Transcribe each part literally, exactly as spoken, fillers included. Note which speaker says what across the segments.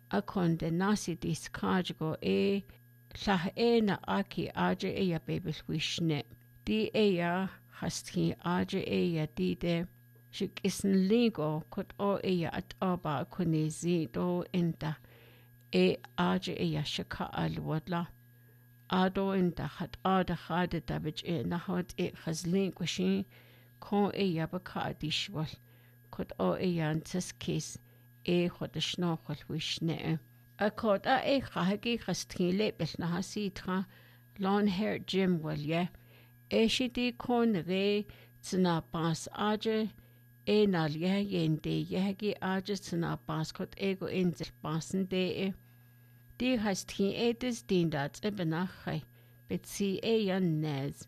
Speaker 1: a chun de nasi discáide go é llach é na aci áide é a bébal huisne. Dí é a chastí áide é a dí de si is an lígo chud ó é a atá a chunéí dó inta é áide é a se ca alwadla. Adó inta chat áda chada dabid é na hod é chas lígo sin con é a baca a díswal chud ó é an tis cís é chud a snáchal huisne. A cod a é chahagi chastí lébel na hasítra lán her Jim walye. É si dí con ré tsna bas áide é na lie yen dé yehagi áide tsna bas chud é go inzil basan dé é. Dí chastí é dis díndat e benachai betsi é yan nez.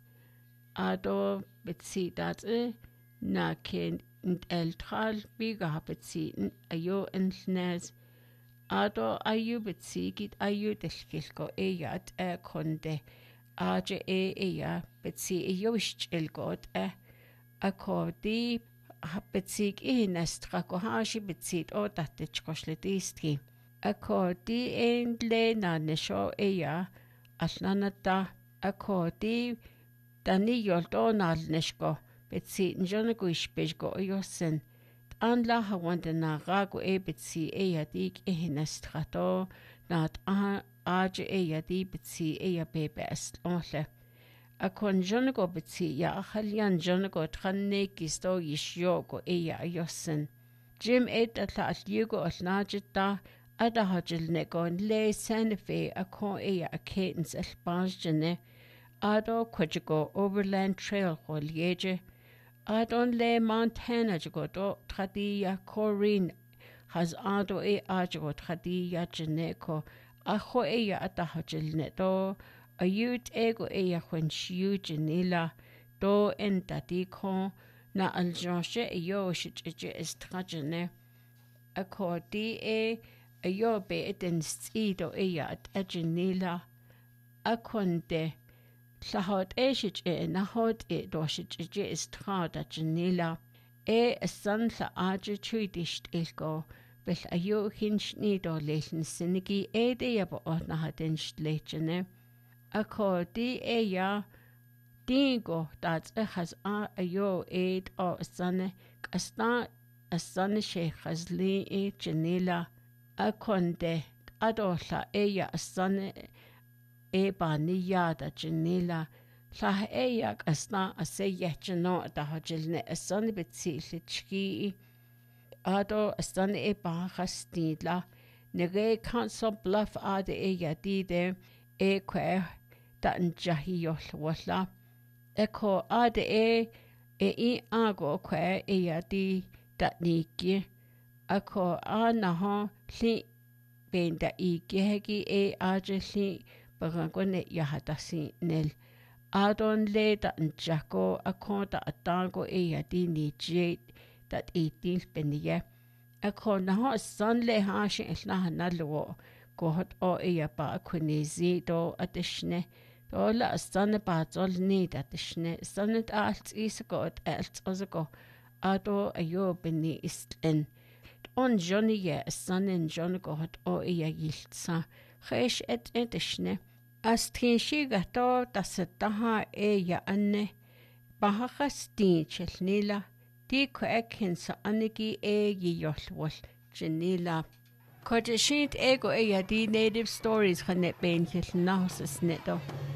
Speaker 1: Adó betsi dat e na ken eltral biga betsi a yo en nez. Adó ayu betsi git ayu delkilko é yat e konde. Áide é é a betsi e yoist ilgod e. A có dí betsi é nestra go hási betsi ó datich kosle dístri. A có dí ein le na nesho é a alnana da. A có dí dani yolt ó nal nesko betsi njona go ispej go yosin. An la hawanda na rago e betsi e a dig e nestra do na at áide é a dí betsi é a bebe est óle. A con jona go betsi ya a chalian jona go tranne gisto yishio go é a yosin. Jim ed a tla at yugo at najita a da hajil ne go le Santa Fe a con é a cadence at banjane. Ado kwajigo Overland Trail go lieje. Adon le Montana go do tradiya Corinne has ado e ajo tradiya janeko. A cho é a dahajil ne do a yut ego é a chun siú janila do en dadi con na aljanse e yo shit is trajane. A co di é a yo be eden stido é a at janila a conde llahod e shit e na hod e do shit is trada janila e a san la aja chuidisht ilgo. Bel a yo hinch ni do lechen sinigi e de ya bo na hadinch lechene. A co di e ya dingo dat e has a a yo e o sanne kasta a sanne she has li e janila a conde adosla e ya a sanne e ba ni ya da janila la e ya kasta a se yechno da hajilne a sanne betsi lichki. Ado astan e bacha stidla, nere Council Bluff ade e yadide e kwe da njahi yolwala. Eko ade e e i ago kwe e yadi da niki. Ako a naho li ben da i gehegi e aje li barangone yahadasi nel. Adon le da njako ako da atango e yadi ni jade. Dat eighteen bennie. A con na ha son le hashe el na na lo go hot o e ba kunezi do adishne do la son ba zol ni adishne son it alt is got alt ozago ado a yo benni ist en on johnny ye son in john go hot o e yiltsa khesh et adishne as tin shi gato das taha e ya anne ba ha stin chelnila. Di ko ekin sa anigi e yi yolwal janila. Ko de shint ego e ya di native stories khanet ben hil nahus neto.